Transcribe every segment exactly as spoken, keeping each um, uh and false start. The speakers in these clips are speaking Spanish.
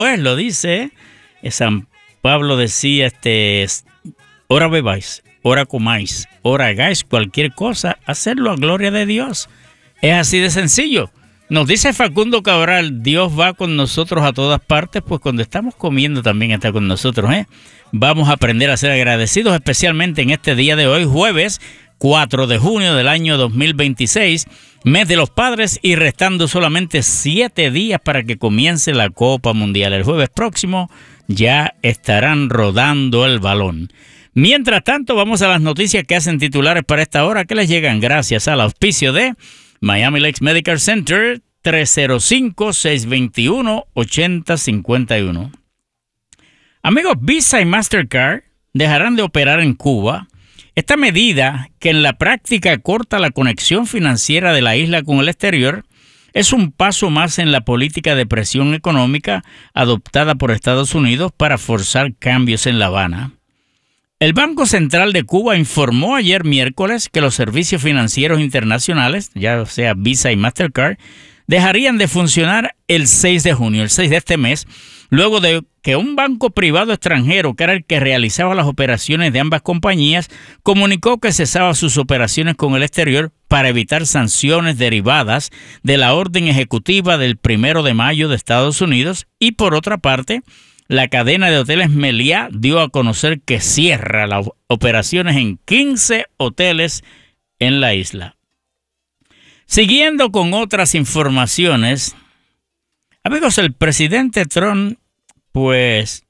pues lo dice San Pablo, decía, este, ora bebáis, ora comáis, ora hagáis cualquier cosa, hacerlo a gloria de Dios. Es así de sencillo. Nos dice Facundo Cabral, Dios va con nosotros a todas partes, pues cuando estamos comiendo también está con nosotros, ¿eh? Vamos a aprender a ser agradecidos, especialmente en este día de hoy, jueves cuatro de junio del año dos mil veintiséis, mes de los padres, y restando solamente siete días para que comience la Copa Mundial. El jueves próximo ya estarán rodando el balón. Mientras tanto, vamos a las noticias que hacen titulares para esta hora, que les llegan gracias al auspicio de Miami Lakes Medical Center, tres cero cinco, seis dos uno, ocho cero cinco uno. Amigos, Visa y Mastercard dejarán de operar en Cuba. Esta medida, que en la práctica corta la conexión financiera de la isla con el exterior, es un paso más en la política de presión económica adoptada por Estados Unidos para forzar cambios en La Habana. El Banco Central de Cuba informó ayer miércoles que los servicios financieros internacionales, ya sea Visa y Mastercard, dejarían de funcionar el seis de junio, el seis de este mes, luego de que un banco privado extranjero, que era el que realizaba las operaciones de ambas compañías, comunicó que cesaba sus operaciones con el exterior para evitar sanciones derivadas de la orden ejecutiva del primero de mayo de Estados Unidos. Y por otra parte, la cadena de hoteles Meliá dio a conocer que cierra las operaciones en quince hoteles en la isla. Siguiendo con otras informaciones, amigos, el presidente Trump, pues,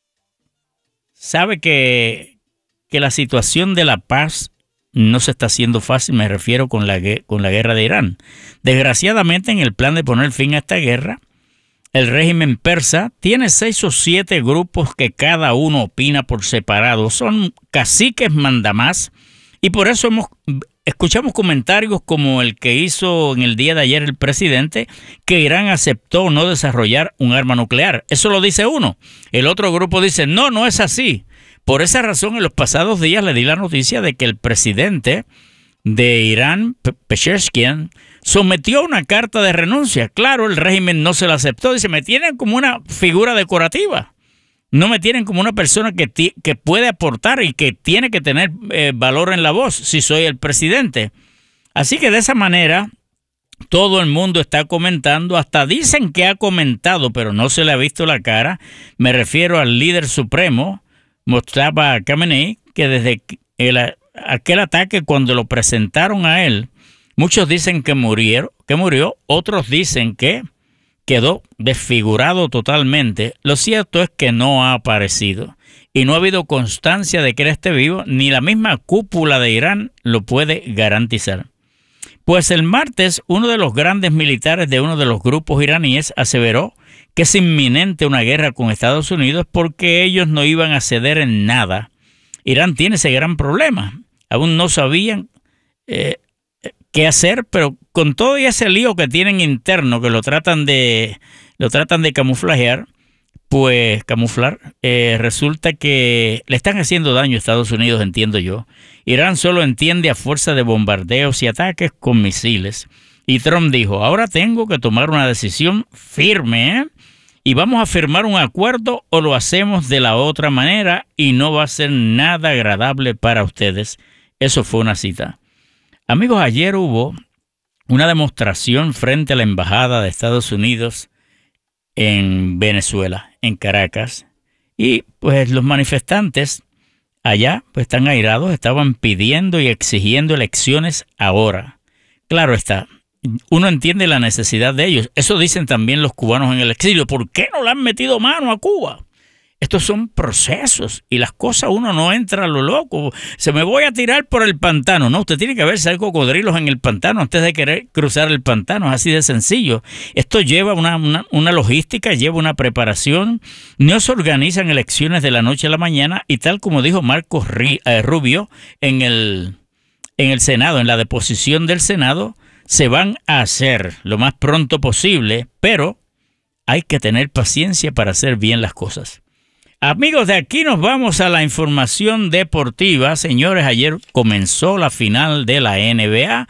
sabe que, que la situación de la paz no se está haciendo fácil, me refiero con la, con la guerra de Irán. Desgraciadamente, en el plan de poner fin a esta guerra, el régimen persa tiene seis o siete grupos que cada uno opina por separado. Son caciques mandamás, y por eso hemos, escuchamos comentarios como el que hizo en el día de ayer el presidente, que Irán aceptó no desarrollar un arma nuclear. Eso lo dice uno. El otro grupo dice, no, no es así. Por esa razón, en los pasados días le di la noticia de que el presidente de Irán, Pezeshkian, sometió una carta de renuncia. Claro, el régimen no se la aceptó. Dice, me tienen como una figura decorativa. No me tienen como una persona que, ti, que puede aportar y que tiene que tener eh, valor en la voz si soy el presidente. Así que de esa manera todo el mundo está comentando, hasta dicen que ha comentado, pero no se le ha visto la cara. Me refiero al líder supremo, Mojtaba Khamenei, que desde el, aquel ataque, cuando lo presentaron a él, muchos dicen que murieron, que murió, otros dicen que quedó desfigurado totalmente. Lo cierto es que no ha aparecido y no ha habido constancia de que él esté vivo, ni la misma cúpula de Irán lo puede garantizar. Pues el martes, uno de los grandes militares de uno de los grupos iraníes aseveró que es inminente una guerra con Estados Unidos porque ellos no iban a ceder en nada. Irán tiene ese gran problema. Aún no sabían eh, qué hacer, pero con todo ese lío que tienen interno, que lo tratan de, lo tratan de camuflajear, pues camuflar, eh, resulta que le están haciendo daño a Estados Unidos, entiendo yo. Irán solo entiende a fuerza de bombardeos y ataques con misiles. Y Trump dijo, ahora tengo que tomar una decisión firme, ¿eh? Y vamos a firmar un acuerdo o lo hacemos de la otra manera y no va a ser nada agradable para ustedes. Eso fue una cita. Amigos, ayer hubo una demostración frente a la Embajada de Estados Unidos en Venezuela, en Caracas. Y pues los manifestantes allá pues están airados, estaban pidiendo y exigiendo elecciones ahora. Claro está, uno entiende la necesidad de ellos. Eso dicen también los cubanos en el exilio. ¿Por qué no le han metido mano a Cuba? Estos son procesos y las cosas uno no entra a lo loco. Se me voy a tirar por el pantano. No, usted tiene que ver si hay cocodrilos en el pantano antes de querer cruzar el pantano. Es así de sencillo. Esto lleva una, una, una logística, lleva una preparación. No se organizan elecciones de la noche a la mañana y tal como dijo Marcos Rubio en el, en el Senado, en la deposición del Senado, se van a hacer lo más pronto posible, pero hay que tener paciencia para hacer bien las cosas. Amigos, de aquí nos vamos a la información deportiva. Señores, ayer comenzó la final de la N B A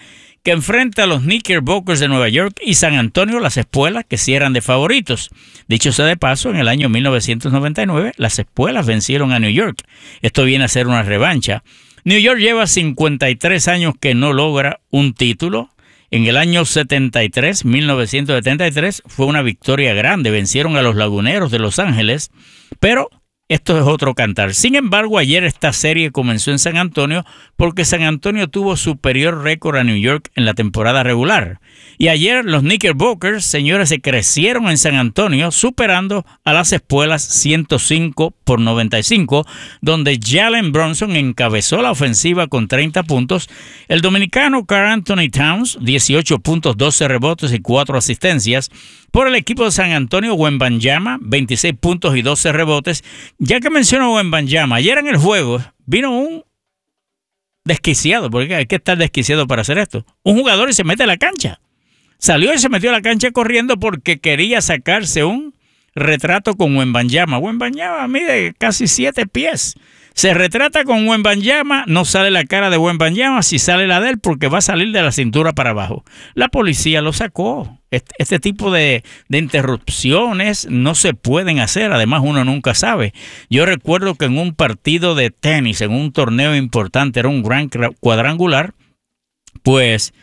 que enfrenta a los Knickerbockers de Nueva York y San Antonio, las espuelas que sí eran de favoritos. Dicho sea de paso, en el año mil novecientos noventa y nueve, las espuelas vencieron a New York. Esto viene a ser una revancha. New York lleva cincuenta y tres años que no logra un título. En el año setenta y tres, mil novecientos setenta y tres, fue una victoria grande. Vencieron a los Laguneros de Los Ángeles, pero esto es otro cantar. Sin embargo, ayer esta serie comenzó en San Antonio porque San Antonio tuvo superior récord a New York en la temporada regular. Y ayer los Knickerbockers, señores, se crecieron en San Antonio, superando a las espuelas ciento cinco por noventa y cinco, donde Jalen Brunson encabezó la ofensiva con treinta puntos. El dominicano Karl Anthony Towns, dieciocho puntos, doce rebotes y cuatro asistencias. Por el equipo de San Antonio, Wembanyama, veintiséis puntos y doce rebotes. Ya que menciono a Wembanyama, ayer en el juego vino un desquiciado, porque hay que estar desquiciado para hacer esto. Un jugador y se mete a la cancha. Salió y se metió a la cancha corriendo porque quería sacarse un retrato con Wembanyama. Wembanyama mide casi siete pies. Se retrata con Wembanyama, no sale la cara de Wembanyama, si sale la de él porque va a salir de la cintura para abajo. La policía lo sacó. Este, este tipo de, de interrupciones no se pueden hacer, además uno nunca sabe. Yo recuerdo que en un partido de tenis, en un torneo importante, era un gran cuadrangular, pues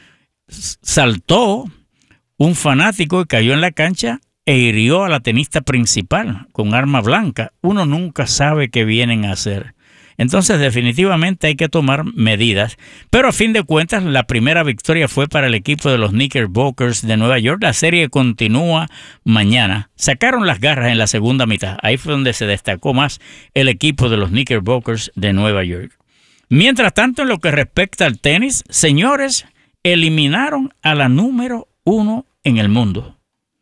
saltó un fanático y cayó en la cancha e hirió a la tenista principal con arma blanca. Uno nunca sabe qué vienen a hacer. Entonces, definitivamente hay que tomar medidas. Pero a fin de cuentas, la primera victoria fue para el equipo de los Knickerbockers de Nueva York. La serie continúa mañana. Sacaron las garras en la segunda mitad. Ahí fue donde se destacó más el equipo de los Knickerbockers de Nueva York. Mientras tanto, en lo que respecta al tenis, señores, eliminaron a la número uno en el mundo.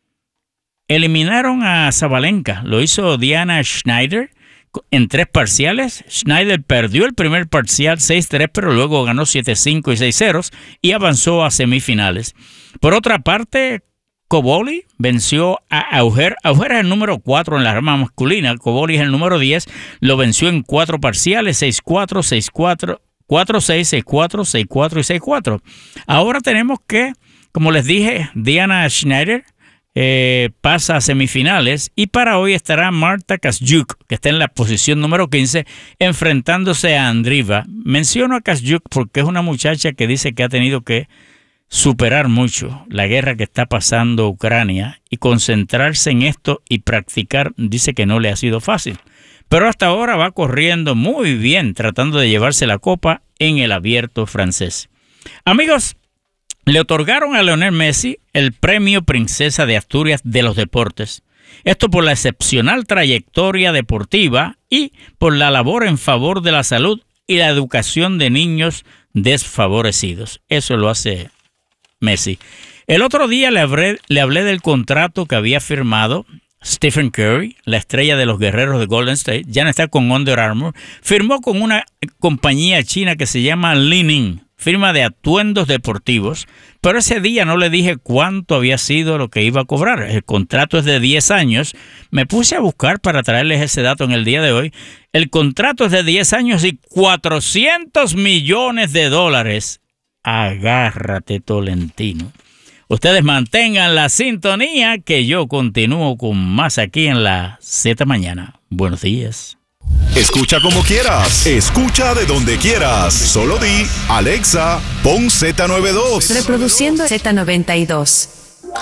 Eliminaron a Sabalenka. Lo hizo Diana Schneider en tres parciales. Schneider perdió el primer parcial seis tres, pero luego ganó siete cinco y seis cero y avanzó a semifinales. Por otra parte, Cobolli venció a Auger. Auger es el número cuatro en la rama masculina. Cobolli es el número diez. Lo venció en cuatro parciales, seis cuatro, seis cuatro, cuatro seis, seis cuatro, seis cuatro y seis cuatro. Ahora tenemos que, como les dije, Diana Schneider Eh, pasa a semifinales y para hoy estará Marta Kasjuk, que está en la posición número quince, enfrentándose a Andriva. Menciono a Kasjuk porque es una muchacha que dice que ha tenido que superar mucho la guerra que está pasando Ucrania y concentrarse en esto y practicar, dice que no le ha sido fácil. Pero hasta ahora va corriendo muy bien, tratando de llevarse la copa en el abierto francés. Amigos, le otorgaron a Lionel Messi el premio Princesa de Asturias de los Deportes. Esto por la excepcional trayectoria deportiva y por la labor en favor de la salud y la educación de niños desfavorecidos. Eso lo hace Messi. El otro día le hablé, le hablé del contrato que había firmado Stephen Curry, la estrella de los guerreros de Golden State. Ya no está con Under Armour. Firmó con una compañía china que se llama Li-Ning, firma de atuendos deportivos, pero ese día no le dije cuánto había sido lo que iba a cobrar. El contrato es de diez años. Me puse a buscar para traerles ese dato en el día de hoy. El contrato es de diez años y cuatrocientos millones de dólares. Agárrate, Tolentino. Ustedes mantengan la sintonía que yo continúo con más aquí en la Z Mañana. Buenos días. Escucha como quieras, escucha de donde quieras. Solo di, Alexa, pon Z noventa y dos. Reproduciendo Z noventa y dos.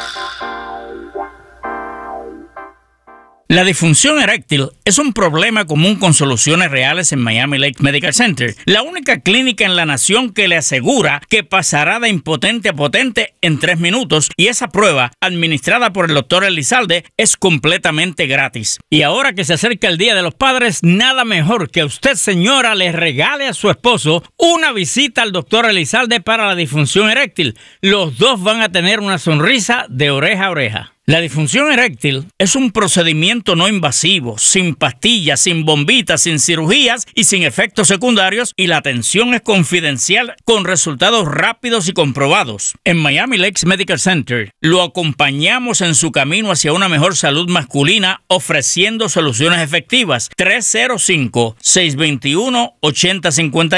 La disfunción eréctil es un problema común con soluciones reales en Miami Lakes Medical Center, la única clínica en la nación que le asegura que pasará de impotente a potente en tres minutos, y esa prueba, administrada por el doctor Elizalde, es completamente gratis. Y ahora que se acerca el Día de los Padres, nada mejor que usted, señora, le regale a su esposo una visita al doctor Elizalde para la disfunción eréctil. Los dos van a tener una sonrisa de oreja a oreja. La disfunción eréctil es un procedimiento no invasivo, sin pastillas, sin bombitas, sin cirugías y sin efectos secundarios, y la atención es confidencial con resultados rápidos y comprobados. En Miami Lakes Medical Center lo acompañamos en su camino hacia una mejor salud masculina, ofreciendo soluciones efectivas. tres cero cinco, seis dos uno, ocho cero cinco uno.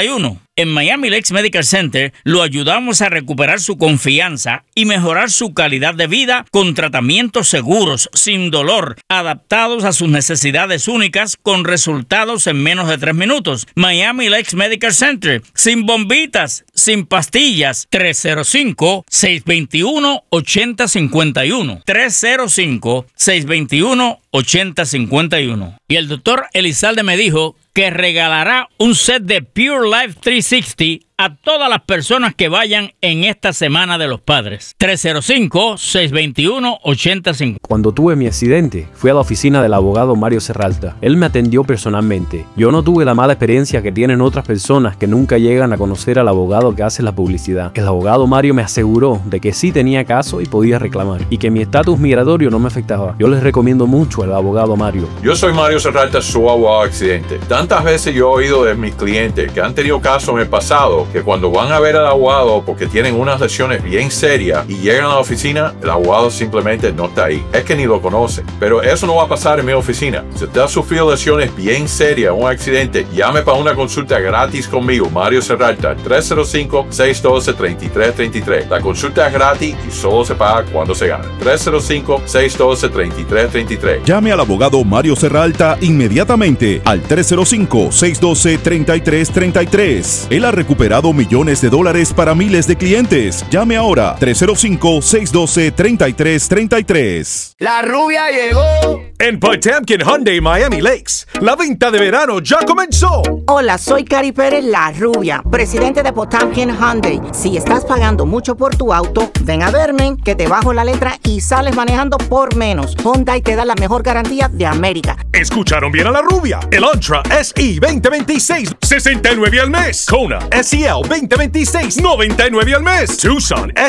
En Miami Lakes Medical Center lo ayudamos a recuperar su confianza y mejorar su calidad de vida con tratamientos seguros, sin dolor, adaptados a sus necesidades únicas, con resultados en menos de tres minutos. Miami Lakes Medical Center, sin bombitas, sin pastillas. tres cero cinco, seis dos uno, ocho cero cinco uno. tres cero cinco, seis dos uno, ocho cero cinco uno. Y el doctor Elizalde me dijo que regalará un set de Pure Life trescientos sesenta a todas las personas que vayan en esta Semana de los Padres. tres cero cinco, seis dos uno, ocho cero cinco. Cuando tuve mi accidente, fui a la oficina del abogado Mario Serralta. Él me atendió personalmente. Yo no tuve la mala experiencia que tienen otras personas que nunca llegan a conocer al abogado que hace la publicidad. El abogado Mario me aseguró de que sí tenía caso y podía reclamar, y que mi estatus migratorio no me afectaba. Yo les recomiendo mucho al abogado Mario. Yo soy Mario Serralta, su abogado accidente. Tantas veces yo he oído de mis clientes que han tenido casos en el pasado, que cuando van a ver al abogado porque tienen unas lesiones bien serias y llegan a la oficina, el abogado simplemente no está ahí. Es que ni lo conocen. Pero eso no va a pasar en mi oficina. Si usted ha sufrido lesiones bien serias, un accidente, llame para una consulta gratis conmigo, Mario Serralta, tres cero cinco, seis uno dos, tres tres tres tres. La consulta es gratis y solo se paga cuando se gana. tres cero cinco, seis uno dos, tres tres tres tres. Llame al abogado Mario Serralta inmediatamente al tres cero cinco, seis uno dos, tres tres tres tres. Él ha recuperado millones de dólares para miles de clientes. Llame ahora, tres cero cinco, seis uno dos, tres tres tres tres. La rubia llegó. En Potemkin Hyundai Miami Lakes, la venta de verano ya comenzó. Hola, soy Cari Pérez, la rubia, presidente de Potemkin Hyundai. Si estás pagando mucho por tu auto, ven a verme, que te bajo la letra y sales manejando por menos. Hyundai te da la mejor garantía de América. Escucharon bien a la rubia. El Elantra S E veinte veintiséis, sesenta y nueve al mes. Kona S E L veinte veintiséis, noventa y nueve al mes. Tucson